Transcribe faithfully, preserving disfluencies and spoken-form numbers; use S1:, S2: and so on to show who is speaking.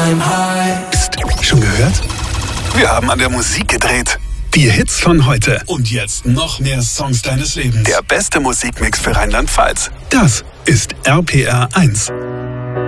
S1: I'm high.
S2: Psst, schon gehört? Wir haben an der Musik gedreht. Die Hits von heute. Und jetzt noch mehr Songs deines Lebens. Der beste Musikmix für Rheinland-Pfalz. Das ist R P R eins.